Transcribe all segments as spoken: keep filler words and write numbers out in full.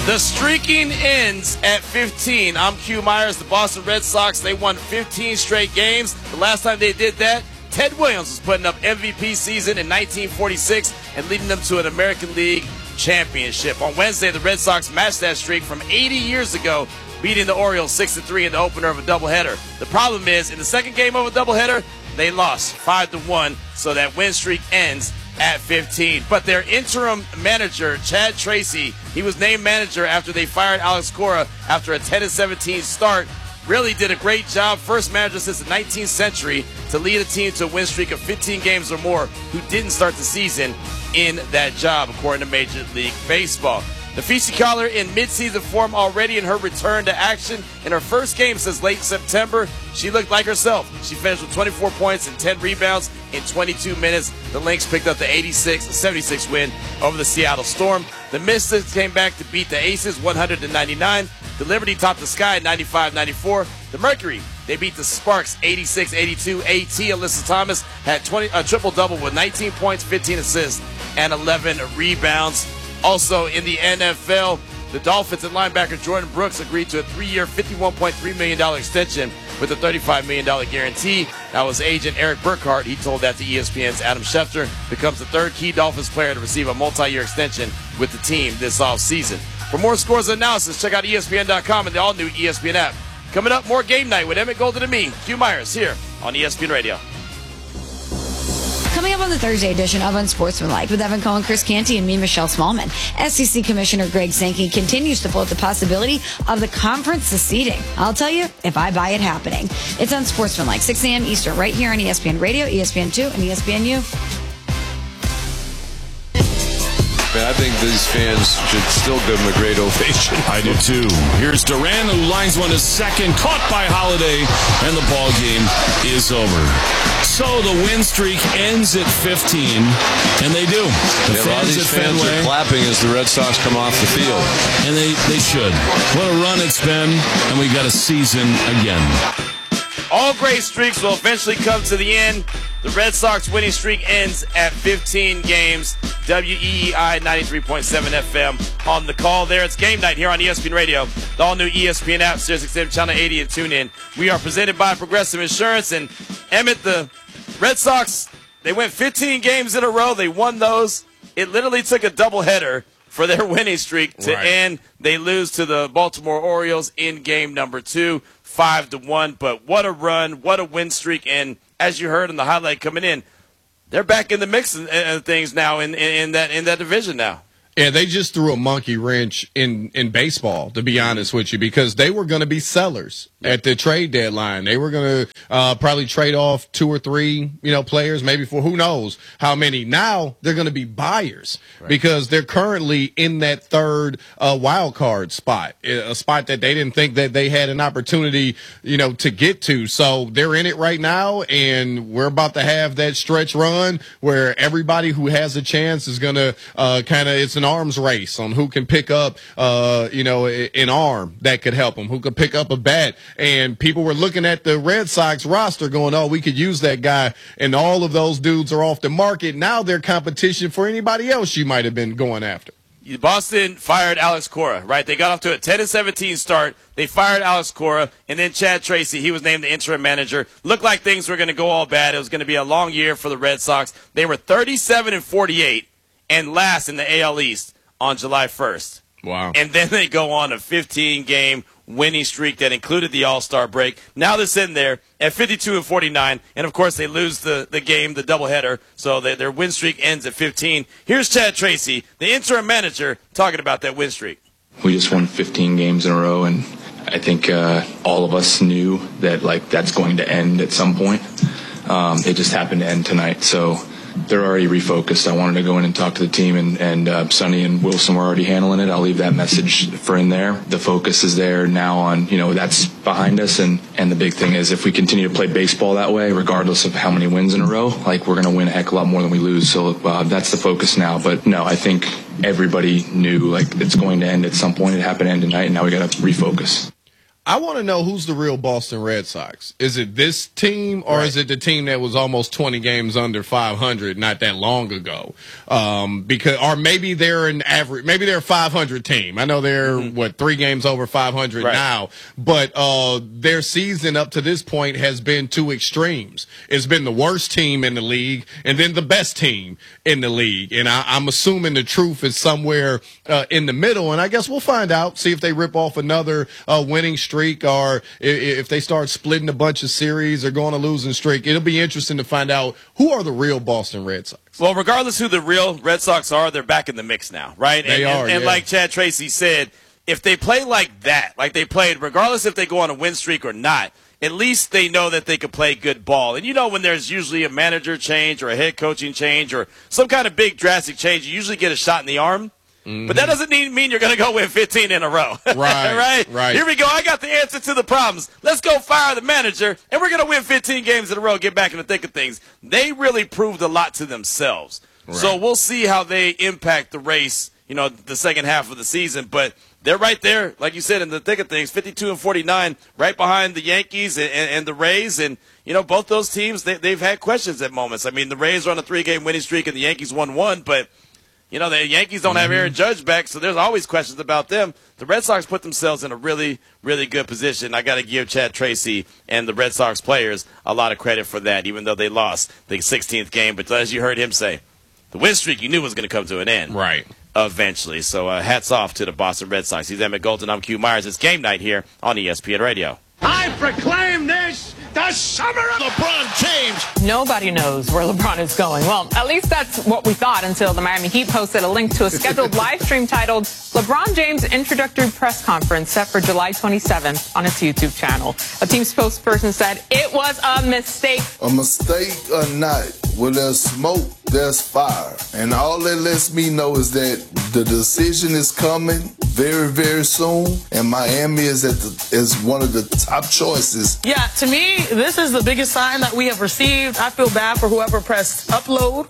The streaking ends at fifteen. I'm Q Myers. The Boston Red Sox, they won fifteen straight games. The last time they did that, Ted Williams was putting up M V P season in nineteen forty-six and leading them to an American League championship. On Wednesday, the Red Sox matched that streak from eighty years ago, beating the Orioles six to three in the opener of a doubleheader. The problem is, in the second game of a doubleheader, they lost five to one, so that win streak ends at fifteen. But their interim manager, Chad Tracy, he was named manager after they fired Alex Cora after a ten to seventeen start. Really did a great job. First manager since the nineteenth century to lead a team to a win streak of fifteen games or more who didn't start the season in that job, according to Major League Baseball. Nefishi Collar in midseason form already in her return to action. In her first game since late September, she looked like herself. She finished with twenty-four points and ten rebounds in twenty-two minutes. The Lynx picked up the eighty-six to seventy-six win over the Seattle Storm. The Mystics came back to beat the Aces one hundred to ninety-nine. The Liberty topped the Sky ninety-five ninety-four. The Mercury, they beat the Sparks eighty-six eighty-two. AT Alyssa Thomas had twenty, a triple-double with nineteen points, fifteen assists, and eleven rebounds. Also in the N F L, the Dolphins and linebacker Jordan Brooks agreed to a three-year, fifty-one point three million dollars extension with a thirty-five million dollars guarantee. That was agent Eric Burkhart. He told that to E S P N's Adam Schefter. Becomes the third key Dolphins player to receive a multi-year extension with the team this offseason. For more scores and analysis, check out E S P N dot com and the all-new E S P N app. Coming up, more Game Night with Emmett Golden and me, Q Myers, here on E S P N Radio. Coming up on the Thursday edition of Unsportsmanlike with Evan Cohen, Chris Canty, and me, Michelle Smallman. S E C Commissioner Greg Sankey continues to float the possibility of the conference seceding. I'll tell you if I buy it happening. It's Unsportsmanlike, six a.m. Eastern, right here on E S P N Radio, E S P N two, and E S P N U. Man, I think these fans should still give him a great ovation. I do too. Here's Duran, who lines one to second, caught by Holiday, and the ball game is over. So the win streak ends at fifteen, and they do. The yeah, fans at fans Fenway are clapping as the Red Sox come off the field, and they they should. What a run it's been, and we got a season again. All great streaks will eventually come to the end. The Red Sox winning streak ends at fifteen games. W E E I ninety-three point seven F M on the call there. It's Game Night here on E S P N Radio, the all-new E S P N app, Sirius X M Channel eighty, and tune in. We are presented by Progressive Insurance. And Emmett, the Red Sox, they went fifteen games in a row. They won those. It literally took a doubleheader for their winning streak to right. end. They lose to the Baltimore Orioles in game number two, five to one. But what a run, what a win streak. And as you heard in the highlight coming in, they're back in the mix of things now in, in, in that in that division now. Yeah, they just threw a monkey wrench in, in baseball, to be honest with you, because they were going to be sellers at the trade deadline. They were going to uh, probably trade off two or three, you know, players, maybe for who knows how many. Now they're going to be buyers right. because they're currently in that third uh, wild card spot, a spot that they didn't think that they had an opportunity, you know, to get to. So they're in it right now, and we're about to have that stretch run where everybody who has a chance is going to uh, kind of, it's an arms race on who can pick up, uh, you know, an arm that could help them, who could pick up a bat. And people were looking at the Red Sox roster going, oh, we could use that guy. And all of those dudes are off the market. Now they're competition for anybody else you might have been going after. Boston fired Alex Cora, right? They got off to a ten to seventeen start. They fired Alex Cora, and then Chad Tracy, he was named the interim manager. Looked like things were going to go all bad. It was going to be a long year for the Red Sox. They were thirty-seven and forty-eight. And last in the A L East on July first. Wow. And then they go on a fifteen-game winning streak that included the All-Star break. Now they're sitting there at fifty-two and forty-nine, and, of course, they lose the, the game, the doubleheader, so they, their win streak ends at fifteen. Here's Chad Tracy, the interim manager, talking about that win streak. We just won fifteen games in a row, and I think uh, all of us knew that, like, that's going to end at some point. Um, it just happened to end tonight, so they're already refocused. I wanted to go in and talk to the team, and, and uh, Sonny and Wilson were already handling it. I'll leave that message for in there. The focus is there now on, you know, that's behind us, and, and the big thing is if we continue to play baseball that way, regardless of how many wins in a row, like we're going to win a heck of a lot more than we lose. So uh, that's the focus now. But no, I think everybody knew like it's going to end at some point. It happened to end tonight, and now we got to refocus. I want to know who's the real Boston Red Sox. Is it this team, or right. is it the team that was almost twenty games under five hundred not that long ago? Um, because, or maybe they're an average, maybe they're a five hundred team. I know they're mm-hmm. what three games over five hundred right. now, but uh, their season up to this point has been two extremes. It's been the worst team in the league, and then the best team in the league. And I, I'm assuming the truth is somewhere uh, in the middle. And I guess we'll find out. See if they rip off another uh, winning streak. streak or if they start splitting a bunch of series or going a losing streak. It'll be interesting to find out who are the real Boston Red Sox. Well, regardless who the real Red Sox are, they're back in the mix now, right? They and, are, and, and yeah. like Chad Tracy said, if they play like that, like they played, regardless if they go on a win streak or not, at least they know that they can play good ball. And you know when there's usually a manager change or a head coaching change or some kind of big drastic change, you usually get a shot in the arm. Mm-hmm. But that doesn't mean you're going to go win fifteen in a row. Right, right? Right. Here we go. I got the answer to the problems. Let's go fire the manager, and we're going to win fifteen games in a row, get back in the thick of things. They really proved a lot to themselves. Right. So we'll see how they impact the race, you know, the second half of the season. But they're right there, like you said, in the thick of things, fifty-two and forty-nine, right behind the Yankees and, and, and the Rays. And, you know, both those teams, they, they've had questions at moments. I mean, the Rays are on a three-game winning streak, and the Yankees won one, but – you know, the Yankees don't have Aaron Judge back, so there's always questions about them. The Red Sox put themselves in a really, really good position. I got to give Chad Tracy and the Red Sox players a lot of credit for that, even though they lost the sixteenth game. But as you heard him say, the win streak you knew was going to come to an end. Right. Eventually. So uh, hats off to the Boston Red Sox. He's Emmett Golden. I'm Q Myers. It's game night here on E S P N Radio. I proclaim this the summer of LeBron James. Nobody knows where LeBron is going. Well, at least that's what we thought until the Miami Heat posted a link to a scheduled live stream titled LeBron James Introductory Press Conference set for July twenty-seventh on its YouTube channel. A team spokesperson said it was a mistake. A mistake or not, where there's smoke, there's fire. And all that lets me know is that the decision is coming very, very soon. And Miami is at the, is one of the top choices. Yeah, to me, this is the biggest sign that we have received. I feel bad for whoever pressed upload.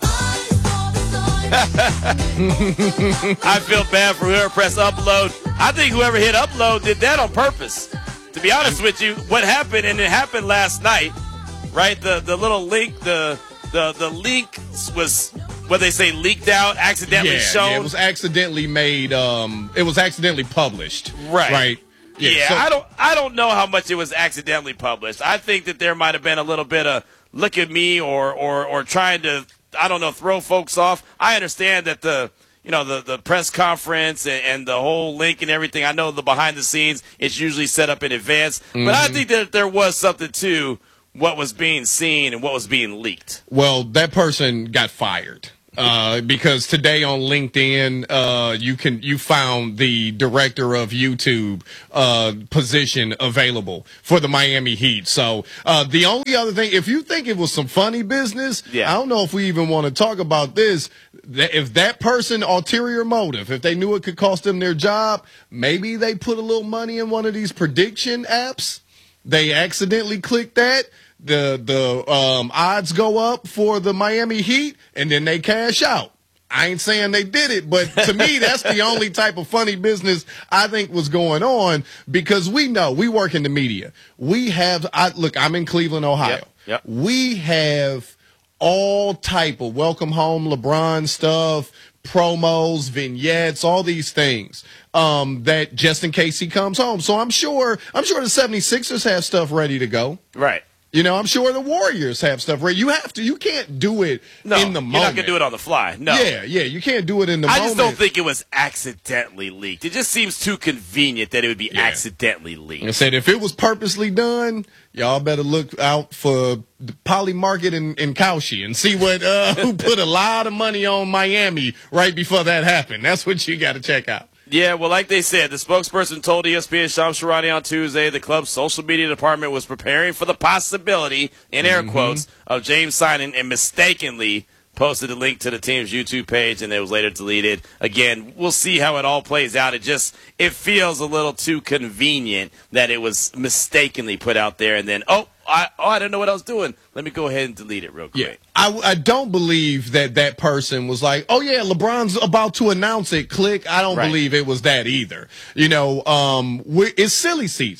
I feel bad for whoever pressed upload. I think whoever hit upload did that on purpose. To be honest with you, what happened, and it happened last night, right? The the little link, the the the link was what they say leaked out, accidentally yeah, shown. Yeah, it was accidentally made. Um, it was accidentally published. Right. Right. Yeah, yeah so, I don't I don't know how much it was accidentally published. I think that there might have been a little bit of look at me or or or trying to, I don't know, throw folks off. I understand that the you know the, the press conference and, and the whole link and everything, I know the behind the scenes, it's usually set up in advance. Mm-hmm. But I think that there was something to what was being seen and what was being leaked. Well, that person got fired. Uh, because today on LinkedIn, uh, you can, you found the director of YouTube, uh, position available for the Miami Heat. So, uh, the only other thing, if you think it was some funny business, yeah. I don't know if we even want to talk about this. If that person, ulterior motive, if they knew it could cost them their job, maybe they put a little money in one of these prediction apps. They accidentally clicked that. The the um, odds go up for the Miami Heat, and then they cash out. I ain't saying they did it, but to me, that's the only type of funny business I think was going on, because we know, we work in the media. We have, I, look, I'm in Cleveland, Ohio. Yep, yep. We have all type of welcome home LeBron stuff, promos, vignettes, all these things um, that just in case he comes home. So I'm sure, I'm sure the seventy-sixers have stuff ready to go. Right. You know, I'm sure the Warriors have stuff ready. You have to. You can't do it no, in the moment. You're not going to do it on the fly. No. Yeah, yeah. You can't do it in the I moment. I just don't think it was accidentally leaked. It just seems too convenient that it would be yeah. accidentally leaked. I said if it was purposely done, y'all better look out for the Poly Market in, in Cauchy and see what uh, who put a lot of money on Miami right before that happened. That's what you got to check out. Yeah, well, like they said, the spokesperson told E S P N Shams Charania on Tuesday the club's social media department was preparing for the possibility, in air mm-hmm. quotes, of James signing, and mistakenly posted a link to the team's YouTube page, and it was later deleted. Again, we'll see how it all plays out. It just it feels a little too convenient that it was mistakenly put out there, and then, oh, I, oh, I didn't know what I was doing. Let me go ahead and delete it real quick. Yeah. I, I don't believe that that person was like, oh, yeah, LeBron's about to announce it. Click. I don't right. believe it was that either. You know, um, we're, it's silly season.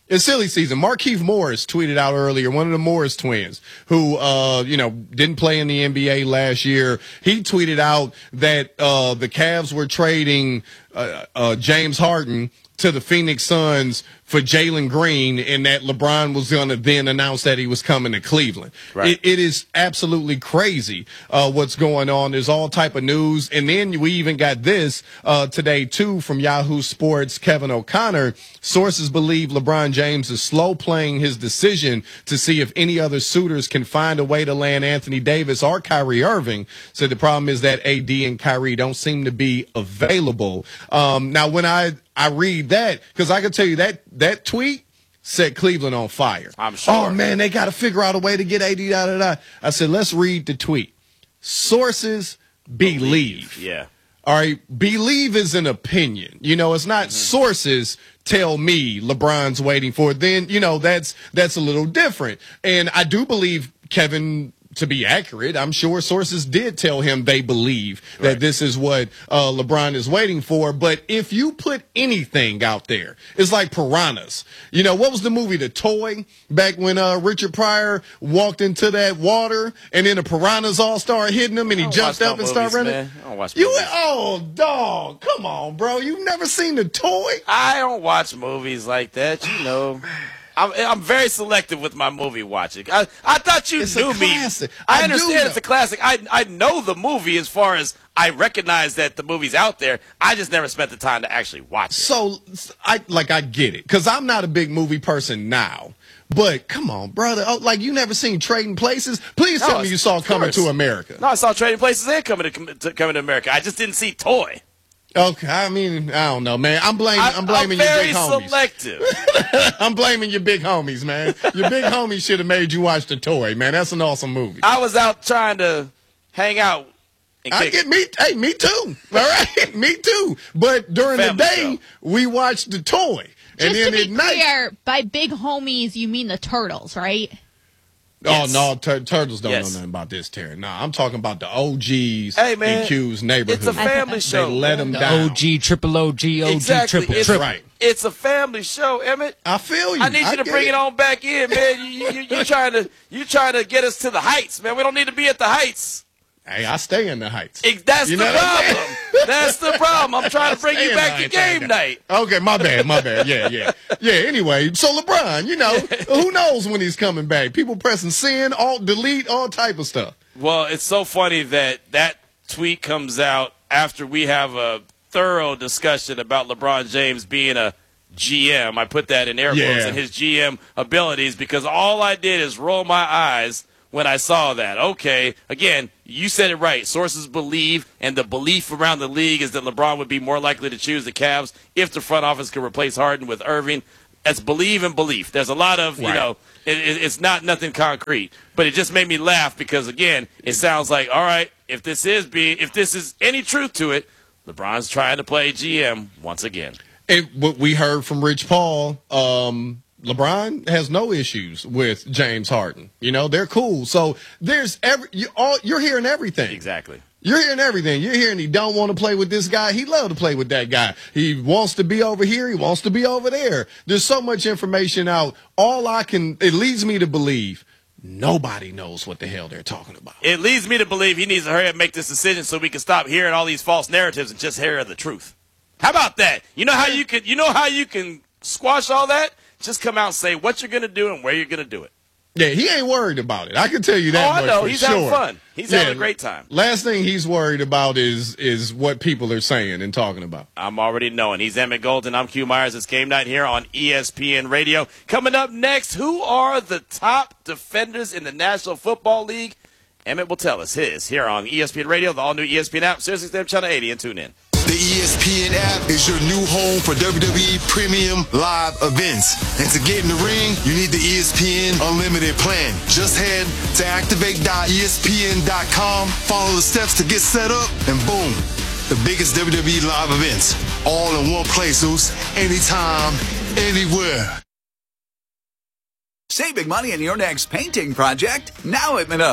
It's silly season. Markieff Morris tweeted out earlier, one of the Morris twins, who, uh, you know, didn't play in the N B A last year. He tweeted out that uh, the Cavs were trading uh, uh, James Harden to the Phoenix Suns for Jalen Green, and that LeBron was going to then announce that he was coming to Cleveland. Right. It, it is absolutely crazy uh, what's going on. There's all type of news. And then we even got this uh, today, too, from Yahoo Sports' Kevin O'Connor. Sources believe LeBron James is slow playing his decision to see if any other suitors can find a way to land Anthony Davis or Kyrie Irving. So the problem is that A D and Kyrie don't seem to be available. Um, now, when I, I read that, because I can tell you that that tweet set Cleveland on fire. I'm sure. Oh, man, they got to figure out a way to get A D, da, da, da. I said, let's read the tweet. Sources believe. believe. Yeah. All right. Believe is an opinion. You know, it's not mm-hmm. sources tell me LeBron's waiting for it. Then, you know, that's that's a little different. And I do believe Kevin, to be accurate, I'm sure sources did tell him they believe that right. this is what uh, LeBron is waiting for. But if you put anything out there, it's like piranhas. You know, what was the movie, The Toy, back when uh, Richard Pryor walked into that water and then the piranhas all started hitting him and he jumped up and started running? Man. I don't watch you, movies. Oh, dog, come on, bro. You've never seen The Toy? I don't watch movies like that, you know. I'm, I'm very selective with my movie watching. I, I thought you it's knew a me. Classic. I, I understand it's a classic. I I know the movie as far as I recognize that the movie's out there. I just never spent the time to actually watch it. So, I like I get it because I'm not a big movie person now. But come on, brother. Oh, like you never seen Trading Places? Please no, tell me you saw Coming course. to America. No, I saw Trading Places and Coming to, to Coming to America. I just didn't see Toy. Okay, I mean, I don't know, man. I'm blaming, I'm blaming I'm your very big homies. selective. I'm blaming your big homies, man. Your big homies should have made you watch The Toy, man. That's an awesome movie. I was out trying to hang out. And I get me, hey, me too. All right, me too. But during Family the day, show. we watched The Toy, and Just then to be at night. clear, by big homies, you mean the Turtles, right? Yes. Oh, no, tur- Turtles don't Yes. know nothing about this, Terry. No, I'm talking about the O Gs Hey, man, in Q's neighborhood. It's a family show. They let them The down. O G, triple O G, O G, Exactly. triple, It's, triple. right. It's a family show, Emmett. I feel you. I need you to get bring it. on back in, man. You, you, you, you trying to you trying to get us to the heights, man. We don't need to be at the heights. Hey, I stay in the Heights. It, that's You the know what I'm problem. That's the problem. I'm trying to bring Stay you in back the to Heights, game okay. night. Okay, my bad, my bad. Yeah, yeah. Yeah, anyway, so LeBron, you know, who knows when he's coming back? People pressing send, alt, delete, all type of stuff. Well, it's so funny that that tweet comes out after we have a thorough discussion about LeBron James being a G M. I put that in air quotes, Yeah. and his G M abilities, because all I did is roll my eyes when I saw that. Okay, again, you said it right. Sources believe, and the belief around the league is that LeBron would be more likely to choose the Cavs if the front office could replace Harden with Irving. That's believe and belief. There's a lot of, you Right. know, it, it, it's not nothing concrete. But it just made me laugh because, again, it sounds like, all right, if this is being, if this is any truth to it, LeBron's trying to play G M once again. And what we heard from Rich Paul, um, LeBron has no issues with James Harden. You know, they're cool. So there's every you all you're hearing everything. Exactly. You're hearing everything. You're hearing he don't want to play with this guy. He love to play with that guy. He wants to be over here. He wants to be over there. There's so much information out. All I can, it leads me to believe nobody knows what the hell they're talking about. It leads me to believe he needs to hurry up and make this decision so we can stop hearing all these false narratives and just hear the truth. How about that? You know how you can, you know how you can squash all that? Just come out and say what you're going to do and where you're going to do it. Yeah, he ain't worried about it. I can tell you that Oh, I much know. for He's sure. having fun. He's Yeah, having a great time. Last thing he's worried about is is what people are saying and talking about. I'm already knowing. He's Emmett Golden. I'm Q Myers. It's Game Night here on E S P N Radio. Coming up next, who are the top defenders in the National Football League? Emmett will tell us his here on E S P N Radio, the all-new E S P N app, Sirius X M Channel eighty, and tune in. The E S P N app is your new home for W W E Premium Live events. And to get in the ring, you need the E S P N Unlimited plan. Just head to activate dot E S P N dot com, follow the steps to get set up, and boom, the biggest W W E live events. All in one place, Zeus. Anytime, anywhere. Save big money on your next painting project now at Menard.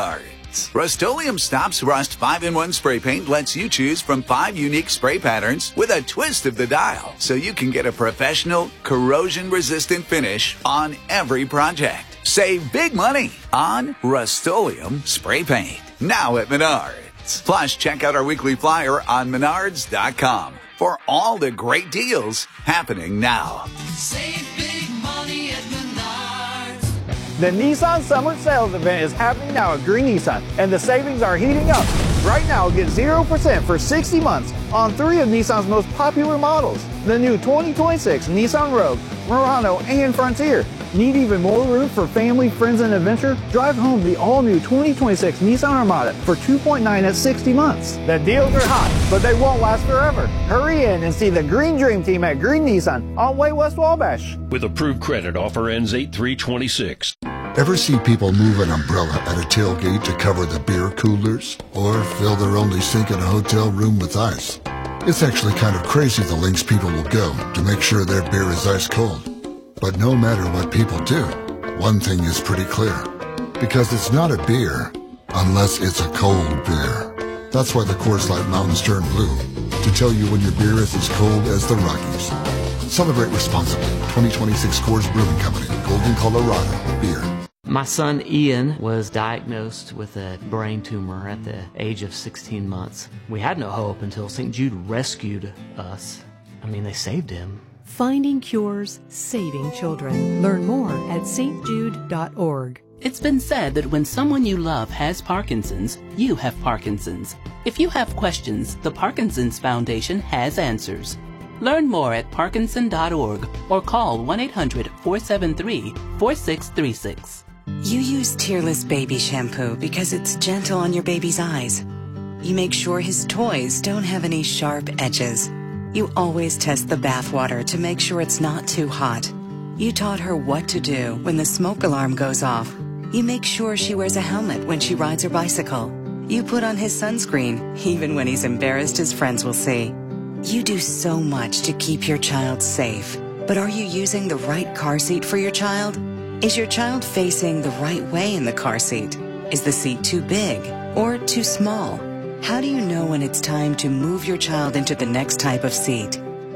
Rust-Oleum Stops Rust five in one spray paint lets you choose from five unique spray patterns with a twist of the dial, so you can get a professional, corrosion-resistant finish on every project. Save big money on Rust-Oleum spray paint. Now at Menards. Plus, check out our weekly flyer on menards dot com for all the great deals happening now. Save big money at Menards. The Nissan Summer Sales Event is happening now at Green Nissan, and the savings are heating up. Right now, get zero percent for sixty months on three of Nissan's most popular models. The new twenty twenty-six Nissan Rogue, Murano, and Frontier. Need even more room for family, friends, and adventure? Drive home the all-new twenty twenty-six Nissan Armada for two point nine at sixty months. The deals are hot, but they won't last forever. Hurry in and see the Green Dream Team at Green Nissan on Way West Wabash. With approved credit, offer ends eight three twenty-six. Ever see people move an umbrella at a tailgate to cover the beer coolers? Or fill their only sink in a hotel room with ice? It's actually kind of crazy the lengths people will go to make sure their beer is ice cold. But no matter what people do, one thing is pretty clear. Because it's not a beer unless it's a cold beer. That's why the Coors Light Mountains turn blue, to tell you when your beer is as cold as the Rockies. Celebrate responsibly. twenty twenty-six Coors Brewing Company, Golden, Colorado. Beer. My son Ian was diagnosed with a brain tumor at the age of sixteen months. We had no hope until Saint Jude rescued us. I mean, they saved him. Finding cures, saving children. Learn more at s t jude dot org. It's been said that when someone you love has Parkinson's, you have Parkinson's. If you have questions, the Parkinson's Foundation has answers. Learn more at parkinson dot org or call one eight hundred, four seven three, four six three six. You use Tearless Baby Shampoo because it's gentle on your baby's eyes. You make sure his toys don't have any sharp edges. You always test the bathwater to make sure it's not too hot. You taught her what to do when the smoke alarm goes off. You make sure she wears a helmet when she rides her bicycle. You put on his sunscreen, even when he's embarrassed his friends will see. You do so much to keep your child safe. But are you using the right car seat for your child? Is your child facing the right way in the car seat? Is the seat too big or too small? How do you know when it's time to move your child into the next type of seat?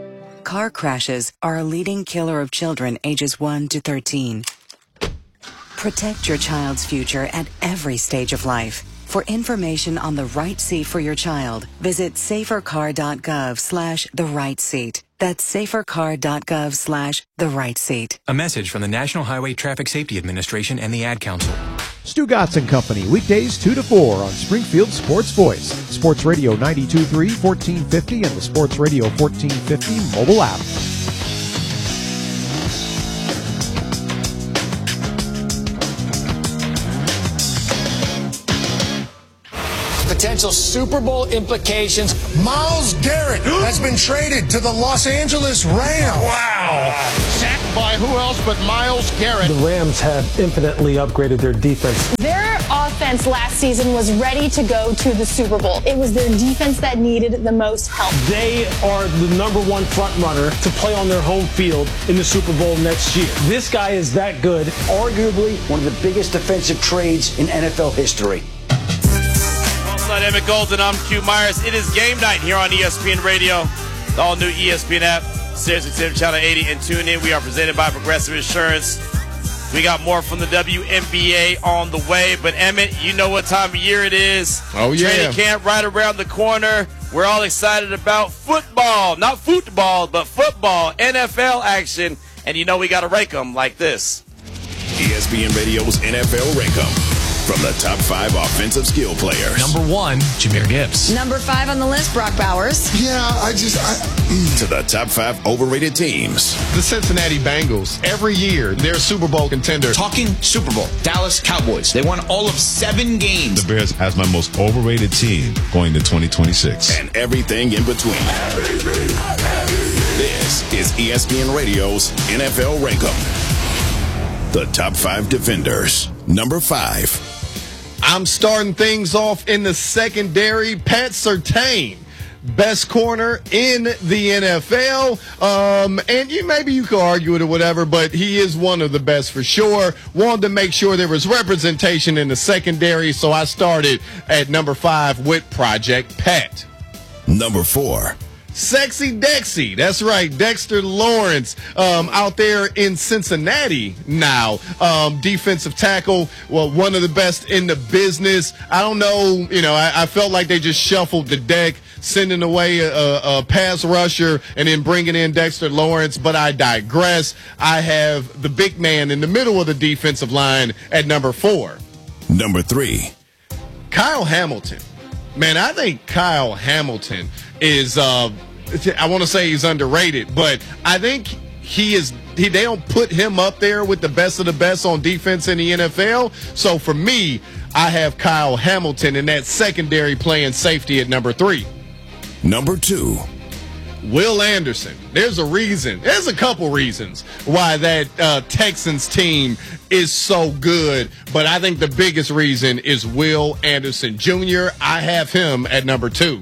Car crashes are a leading killer of children ages one to thirteen. Protect your child's future at every stage of life. For information on the right seat for your child, visit safercar dot gov slash the right seat. That's safercar dot gov slash the right seat. A message from the National Highway Traffic Safety Administration and the Ad Council. Stu Gatz and Company, weekdays two to four on Springfield Sports Voice, Sports Radio ninety-two point three, fourteen fifty, and the Sports Radio fourteen fifty mobile app. Potential Super Bowl implications. Myles Garrett has been traded to the Los Angeles Rams. Wow. Sacked by who else but Myles Garrett. The Rams have infinitely upgraded their defense. Their offense last season was ready to go to the Super Bowl. It was their defense that needed the most help. They are the number one front runner to play on their home field in the Super Bowl next year. This guy is that good. Arguably one of the biggest defensive trades in N F L history. I'm Emmett Golden. I'm Q Myers. It is game night here on E S P N Radio, the all-new E S P N app, Sirius X M Channel eighty, and tune in. We are presented by Progressive Insurance. We got more from the W N B A on the way, but Emmett, you know what time of year it is. Oh, yeah. Training camp right around the corner. We're all excited about football. Not football, but football, N F L action. And you know we got to rank them like this. E S P N Radio's N F L Rank 'em. From the top five offensive skill players. Number one, Jahmyr Gibbs. Number five on the list, Brock Bowers. Yeah, I just... I, mm. To the top five overrated teams. The Cincinnati Bengals. Every year, they're a Super Bowl contender. Talking Super Bowl. Dallas Cowboys. They won all of seven games. The Bears has my most overrated team going to twenty twenty-six. And everything in between. This is E S P N Radio's N F L Rank 'em. The top five defenders. Number five. I'm starting things off in the secondary. Pat Surtain, best corner in the N F L. Um, and you maybe you could argue it or whatever, but he is one of the best for sure. Wanted to make sure there was representation in the secondary, so I started at number five with Project Pat. Number four. Sexy Dexy. That's right. Dexter Lawrence um, out there in Cincinnati now. Um, defensive tackle, well, one of the best in the business. I don't know, you know, I, I felt like they just shuffled the deck, sending away a, a, a pass rusher and then bringing in Dexter Lawrence, but I digress. I have the big man in the middle of the defensive line at number four. Number three. Kyle Hamilton. Man, I think Kyle Hamilton is, uh, I want to say he's underrated, but I think he is, he, they don't put him up there with the best of the best on defense in the N F L. So for me, I have Kyle Hamilton in that secondary playing safety at number three. Number two. Will Anderson. There's a reason. There's a couple reasons why that uh, Texans team is so good, but I think the biggest reason is Will Anderson Junior I have him at number two.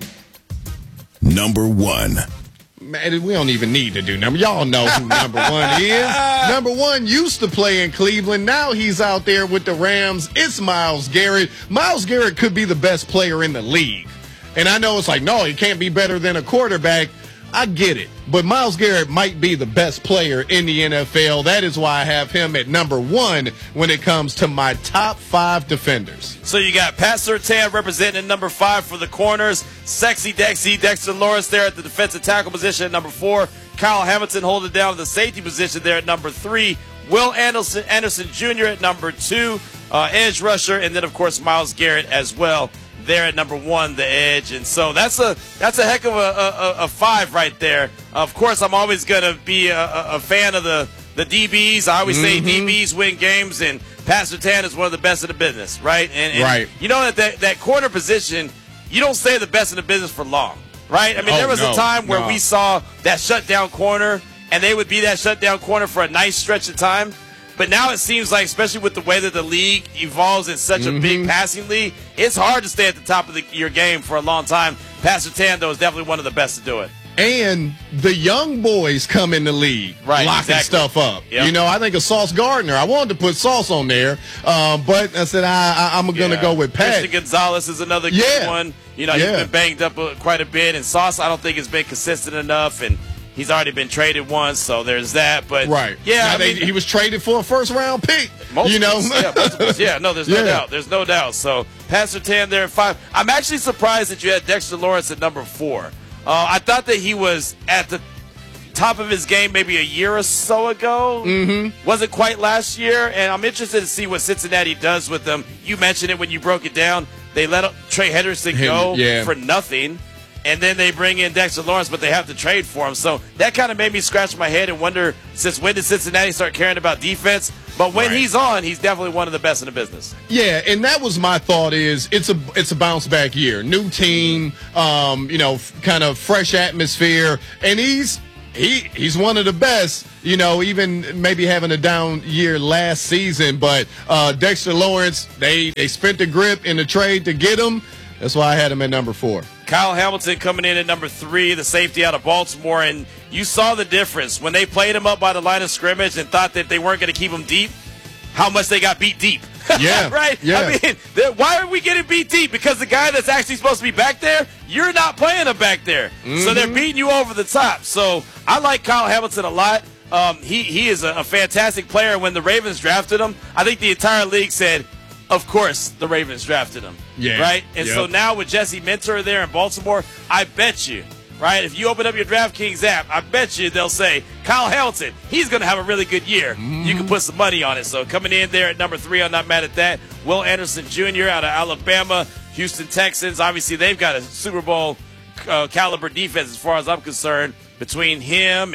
Number one. Man, we don't even need to do number. Y'all know who number one is. Number one used to play in Cleveland. Now he's out there with the Rams. It's Myles Garrett. Myles Garrett could be the best player in the league. And I know it's like, no, he can't be better than a quarterback. I get it. But Myles Garrett might be the best player in the N F L. That is why I have him at number one when it comes to my top five defenders. So you got Pat Surtain representing number five for the corners. Sexy Dexy, Dexter Lawrence there at the defensive tackle position at number four. Kyle Hamilton holding down the safety position there at number three. Will Anderson, Anderson Junior at number two. Uh, edge rusher. And then, of course, Myles Garrett as well. There at number one, the edge. And so that's a that's a heck of a, a, a five right there. Of course, I'm always going to be a, a fan of the, the D Bs. I always mm-hmm. say D Bs win games, and Pat Surtain is one of the best in the business, right? And, and right. you know that, that that corner position, you don't stay the best in the business for long, right? I mean, oh, there was no, a time where no. we saw that shutdown corner, and they would be that shutdown corner for a nice stretch of time. But now it seems like, especially with the way that the league evolves in such mm-hmm. a big passing league, it's hard to stay at the top of the, your game for a long time. Pat Surtain, though, is definitely one of the best to do it. And the young boys come in the league, right, locking exactly. stuff up. Yep. You know, I think of Sauce Gardner. I wanted to put Sauce on there, um, but I said I, I, I'm going to yeah. go with Pat. Christian Gonzalez is another good yeah. one. You know, yeah. he's been banged up quite a bit. And Sauce, I don't think, has been consistent enough. And he's already been traded once, so there's that. But right, yeah, now I they, mean, he was traded for a first round pick. You know, yeah, multiples. yeah, no, there's no yeah. doubt. There's no doubt. So Pat Surtain there at five. I'm actually surprised that you had Dexter Lawrence at number four. Uh, I thought that he was at the top of his game maybe a year or so ago. Mm-hmm. Wasn't quite last year, and I'm interested to see what Cincinnati does with them. You mentioned it when you broke it down. They let Trey Henderson go yeah. for nothing. And then they bring in Dexter Lawrence, but they have to trade for him. So that kind of made me scratch my head and wonder, since when did Cincinnati start caring about defense? But when right. he's on, he's definitely one of the best in the business. Yeah, and that was my thought is it's a it's a bounce back year. New team, um, you know, f- kind of fresh atmosphere. And he's he he's one of the best, you know, even maybe having a down year last season. But uh, Dexter Lawrence, they, they spent the grip in the trade to get him. That's why I had him at number four. Kyle Hamilton coming in at number three, the safety out of Baltimore. And you saw the difference when they played him up by the line of scrimmage and thought that they weren't going to keep him deep, how much they got beat deep. Yeah. right? Yeah. I mean, why are we getting beat deep? Because the guy that's actually supposed to be back there, you're not playing him back there. Mm-hmm. So they're beating you over the top. So I like Kyle Hamilton a lot. Um, he, he is a, a fantastic player. When the Ravens drafted him, I think the entire league said, of course, the Ravens drafted him. Yeah. Right? And yep. so now with Jesse Minter there in Baltimore, I bet you, right, if you open up your DraftKings app, I bet you they'll say, Kyle Hamilton, he's going to have a really good year. Mm-hmm. You can put some money on it. So coming in there at number three, I'm not mad at that. Will Anderson Junior out of Alabama, Houston Texans. Obviously, they've got a Super Bowl uh, caliber defense as far as I'm concerned between him and,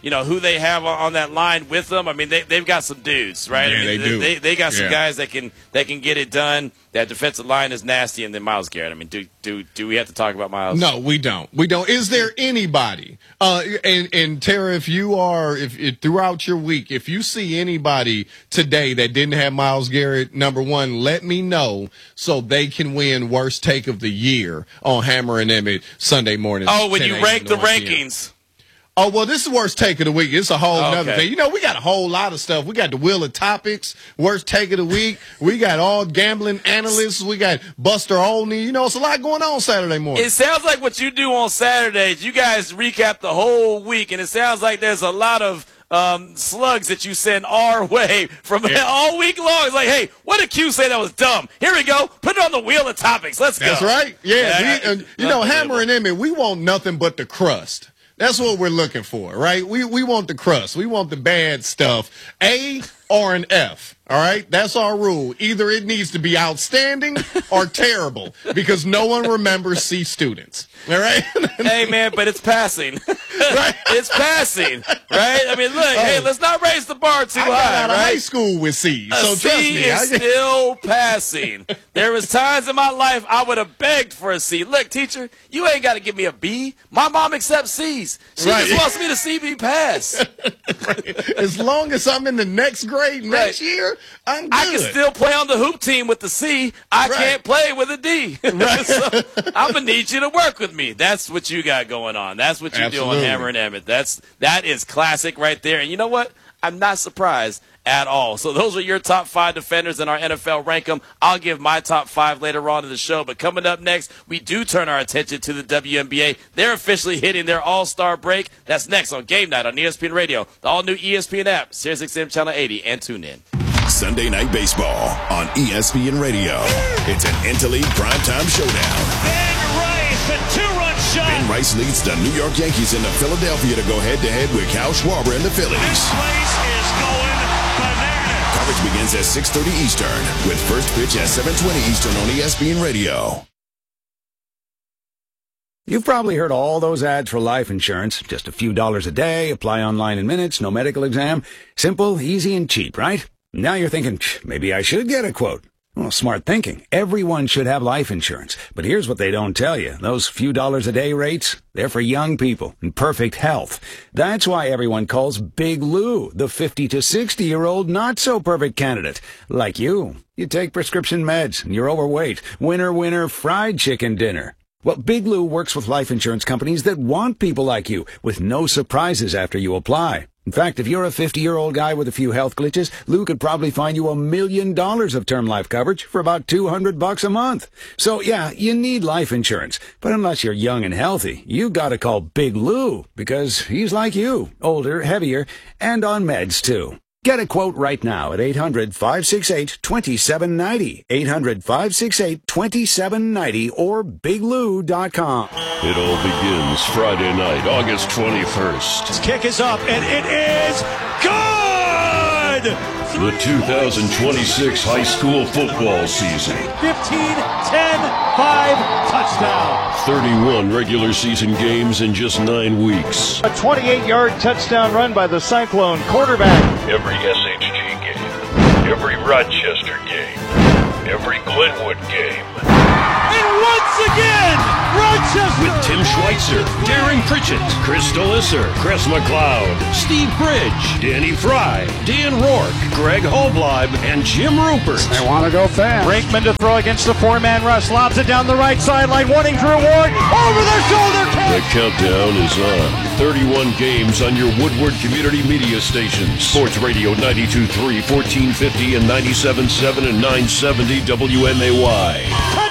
you know, who they have on, on that line with them. I mean, they, they've got some dudes, right? Yeah, I mean, they do. They, they got some Yeah. guys that can that can get it done. That defensive line is nasty, and then Myles Garrett. I mean, do do do we have to talk about Myles? No, we don't. We don't. Is there anybody? Uh, and and Tara, if you are, if, if throughout your week, if you see anybody today that didn't have Myles Garrett, number one, let me know so they can win worst take of the year on Hammer and Emmett Sunday morning. Oh, when you ten rank the a.m. rankings. Oh, well, this is worst take of the week. It's a whole Okay. nother thing. You know, we got a whole lot of stuff. We got the Wheel of Topics, worst take of the week. We got all gambling analysts. We got Buster Olney. You know, it's a lot going on Saturday morning. It sounds like what you do on Saturdays, you guys recap the whole week, and it sounds like there's a lot of um, slugs that you send our way from Yeah. all week long. It's like, hey, what did Q say that was dumb? Here we go. Put it on the Wheel of Topics. Let's go. That's right. Yeah. Yeah, we, uh, you know, Hammer and Emmett, we want nothing but the crust. That's what we're looking for, right? We we want the crust. We want the bad stuff. A or an F. All right? That's our rule. Either it needs to be outstanding or terrible because no one remembers C students. All right? Hey, man, but it's passing. Right? It's passing, right? I mean, look, hey, let's not raise the bar too I high, got out of right? high school with C, A so C trust me. is I- still passing. There was times in my life I would have begged for a C. Look, teacher, you ain't got to give me a B. My mom accepts C's. She Right. just wants me to see me pass. As long as I'm in the next grade next Right. year, I'm good. I can still play on the hoop team with the C. I Right. can't play with a D. So I'm gonna need you to work with me. That's what you got going on. That's what you do on Absolutely. Hammer and Emmett. That's that is classic right there. And you know what? I'm not surprised at all. So those are your top five defenders in our N F L rank 'em. I'll give my top five later on in the show. But coming up next, we do turn our attention to the W N B A. They're officially hitting their All-Star break. That's next on Game Night on E S P N Radio, the all-new E S P N app, Sirius X M Channel eighty, and tune in. Sunday Night Baseball on E S P N Radio. It's an Interleague primetime showdown. Ben Rice, a two-run shot. Ben Rice leads the New York Yankees into Philadelphia to go head-to-head with Kyle Schwarber and the Phillies. This place is going bananas. Coverage begins at six thirty Eastern with first pitch at seven twenty Eastern on E S P N Radio. You've probably heard all those ads for life insurance. Just a few dollars a day, apply online in minutes, no medical exam. Simple, easy, and cheap, right? Now you're thinking, maybe I should get a quote. Well, smart thinking. Everyone should have life insurance. But here's what they don't tell you. Those few dollars a day rates, they're for young people in perfect health. That's why everyone calls Big Lou the fifty to sixty-year-old not-so-perfect candidate. Like you. You take prescription meds, and you're overweight. Winner, winner, fried chicken dinner. Well, Big Lou works with life insurance companies that want people like you, with no surprises after you apply. In fact, if you're a fifty-year-old guy with a few health glitches, Lou could probably find you a million dollars of term life coverage for about two hundred bucks a month. So, yeah, you need life insurance. But unless you're young and healthy, you gotta call Big Lou, because he's like you, older, heavier, and on meds, too. Get a quote right now at eight hundred, five six eight, two seven nine zero, eight hundred, five six eight, two seven nine zero, or big lou dot com. It all begins Friday night, August twenty-first. This kick is up, and it is good! The two thousand twenty-six high school football season. fifteen, ten, five, touchdown. thirty-one regular season games in just nine weeks. A twenty-eight-yard touchdown run by the Cyclone quarterback. Every S H G game, every Rochester game, every Glenwood game. And once again, Rochester! With Tim Schweitzer, Darren Pritchett, Chris Delisser, Chris McLeod, Steve Bridge, Danny Fry, Dan Rourke, Greg Hobleib, and Jim Rupert. They want to go fast. Brinkman to throw against the four-man rush. Lobs it down the right sideline, wanting to reward. Over the shoulder The catch. countdown is on. thirty-one games on your Woodward Community Media stations. Sports Radio ninety-two point three, fourteen fifty, and ninety-seven point seven and nine seventy W M A Y.